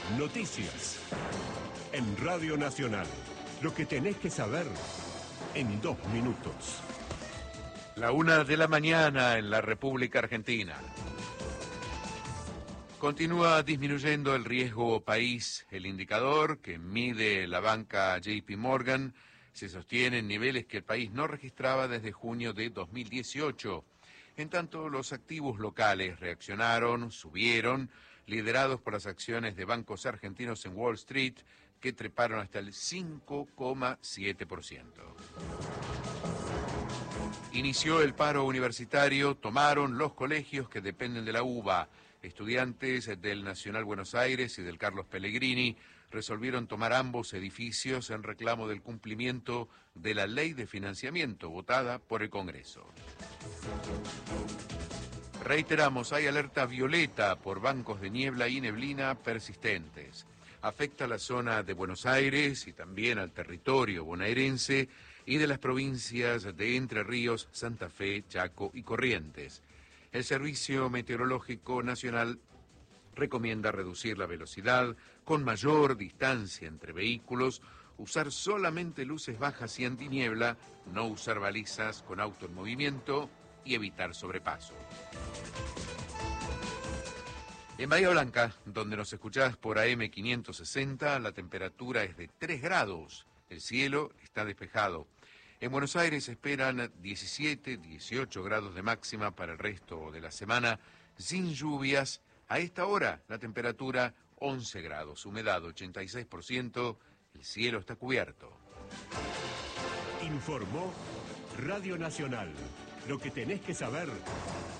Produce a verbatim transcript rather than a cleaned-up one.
Noticias. En Radio Nacional. Lo que tenés que saber en dos minutos. La una de la mañana en la República Argentina. Continúa disminuyendo el riesgo país. El indicador que mide la banca J P Morgan se sostiene en niveles que el país no registraba desde junio de dos mil dieciocho. En tanto, los activos locales reaccionaron, subieron, liderados por las acciones de bancos argentinos en Wall Street, que treparon hasta el cinco coma siete por ciento. Inició el paro universitario, tomaron los colegios que dependen de la U B A. Estudiantes del Nacional Buenos Aires y del Carlos Pellegrini resolvieron tomar ambos edificios en reclamo del cumplimiento de la ley de financiamiento votada por el Congreso. Reiteramos, hay alerta violeta por bancos de niebla y neblina persistentes. Afecta a la zona de Buenos Aires y también al territorio bonaerense y de las provincias de Entre Ríos, Santa Fe, Chaco y Corrientes. El Servicio Meteorológico Nacional recomienda reducir la velocidad con mayor distancia entre vehículos, usar solamente luces bajas y antiniebla, no usar balizas con auto en movimiento y evitar sobrepaso. En Bahía Blanca, donde nos escuchás por A M quinientos sesenta, la temperatura es de tres grados, el cielo está despejado. En Buenos Aires se esperan diecisiete, dieciocho grados de máxima para el resto de la semana, sin lluvias. A esta hora la temperatura once grados, humedad ochenta y seis por ciento, el cielo está cubierto. Informó Radio Nacional. Lo que tenés que saber